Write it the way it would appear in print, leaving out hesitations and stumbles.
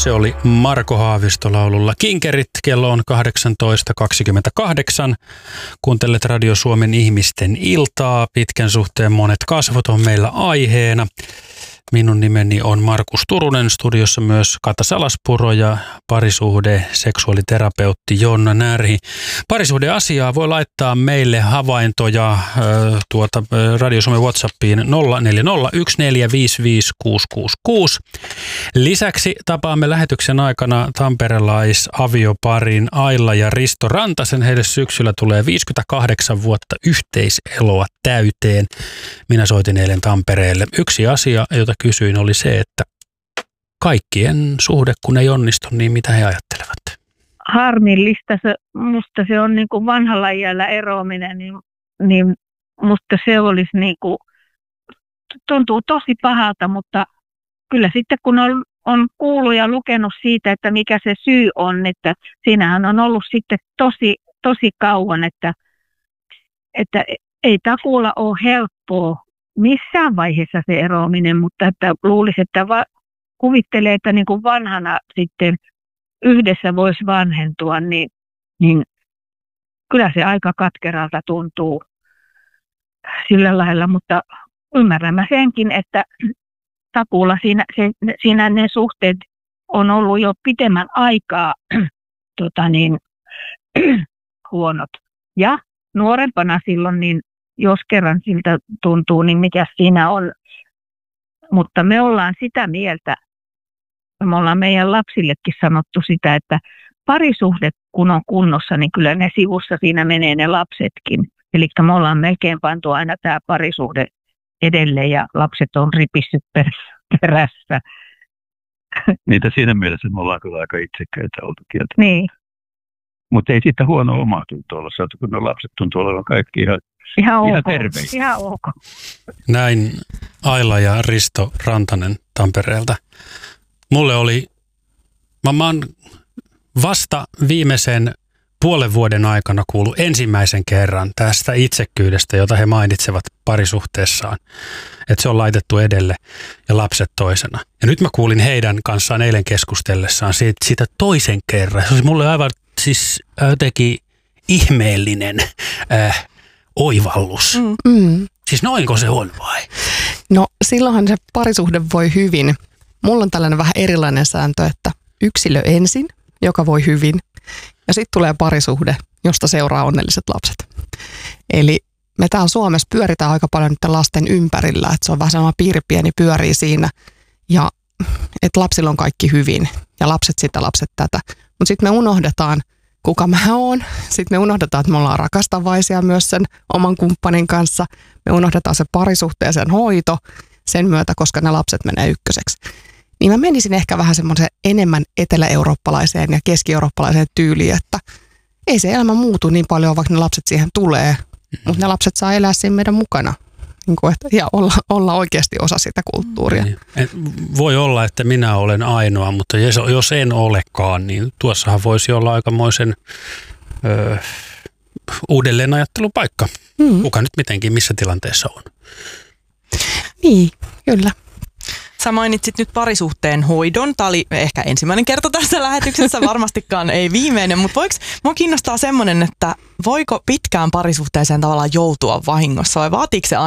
Se oli Marko Haavisto laululla Kinkerit. Kello on 18.28. Kuuntelet Radio Suomen ihmisten iltaa. Pitkän suhteen monet kasvot on meillä aiheena. Minun nimeni on Markus Turunen, studiossa myös Kata Salaspuro ja parisuhde seksuaaliterapeutti Jonna Närhi. Parisuhdeasiaa voi laittaa meille havaintoja Radio Suomen WhatsAppiin 0401455666. Lisäksi tapaamme lähetyksen aikana tamperelais-avioparin Aila ja Risto Rantasen. Heille syksyllä tulee 58 vuotta yhteiseloa täyteen. Minä soitin eilen Tampereelle. Yksi asia, jota kysyin, oli se, että kaikkien suhde, kun ei onnistu, niin mitä he ajattelevat? Harmillista. Musta se on niin kuin vanhalla iällä eroaminen, niin musta se olisi niin kuin, tuntuu tosi pahalta, mutta kyllä sitten kun on kuullut ja lukenut siitä, että mikä se syy on, että siinähän on ollut sitten tosi kauan, että ei takuulla ole helppoa missään vaiheessa se eroaminen, mutta että luulisi, että kuvittelee, että niin kuin vanhana sitten yhdessä voisi vanhentua, niin kyllä se aika katkeralta tuntuu sillä lailla, mutta ymmärrän mä senkin, että takuulla siinä ne suhteet on ollut jo pitemmän aikaa huonot. Ja nuorempana silloin, niin jos kerran siltä tuntuu, niin mikä siinä on. Mutta me ollaan sitä mieltä, me ollaan meidän lapsillekin sanottu sitä, että parisuhde kun on kunnossa, niin kyllä ne sivussa siinä menee ne lapsetkin. Eli me ollaan melkein pantu aina tämä parisuhde edelleen ja lapset on ripissyt perässä. Niitä siinä mielessä me ollaan kyllä aika itsekkäitä oltu kieltä. Niin. Mutta ei siitä huono omatunto olla saatu, kun ne lapset tuntuu olevan kaikki ihan terveisiä. Ihan ok. Näin Aila ja Risto Rantanen Tampereelta. Mulle oli, mä oon vasta viimeisen puolen vuoden aikana kuullut ensimmäisen kerran tästä itsekkyydestä, jota he mainitsevat parisuhteessaan. Että se on laitettu edelle ja lapset toisena. Ja nyt mä kuulin heidän kanssaan eilen keskustellessaan siitä toisen kerran. Se oli mulle aivan siis jotenkin ihmeellinen oivallus. Siis noinko se on vai? No silloinhan se parisuhde voi hyvin. Mulla on tällainen vähän erilainen sääntö, että yksilö ensin, joka voi hyvin. Ja sitten tulee parisuhde, josta seuraa onnelliset lapset. Eli me täällä Suomessa pyöritään aika paljon nyt lasten ympärillä, että se on vähän sama piiri pieni pyörii siinä. Ja että lapsilla on kaikki hyvin ja lapset sitä, lapset tätä. Mutta sitten me unohdetaan, kuka mä oon. Sitten me unohdetaan, että me ollaan rakastavaisia myös sen oman kumppanin kanssa. Me unohdetaan se parisuhteen hoito sen myötä, koska ne lapset menee ykköseksi. Niin mä menisin ehkä vähän semmoisen enemmän etelä-eurooppalaiseen ja keski-eurooppalaiseen tyyliin, että ei se elämä muutu niin paljon, vaikka ne lapset siihen tulee. Mutta ne lapset saa elää siinä meidän mukana ja olla oikeasti osa sitä kulttuuria. Voi olla, että minä olen ainoa, mutta jos en olekaan, niin tuossahan voisi olla aikamoisen uudelleenajattelupaikka. Kuka nyt mitenkin, missä tilanteessa on? Niin, kyllä. Sä mainitsit nyt parisuhteen hoidon. Tämä oli ehkä ensimmäinen kerta tässä lähetyksessä, varmastikaan ei viimeinen, mutta mua kiinnostaa semmoinen, että voiko pitkään parisuhteeseen tavallaan joutua vahingossa vai vaatiiko se